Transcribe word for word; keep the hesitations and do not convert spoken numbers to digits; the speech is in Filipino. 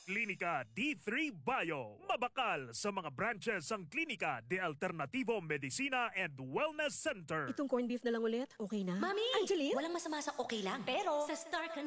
Klinika D three Bio. Mabakal sa mga branches ang Klinika de Alternativo Medicina and Wellness Center. Itong corned beef na lang ulit, okay na? Mami! Angeline? Walang masama sa okay lang. Pero sa Star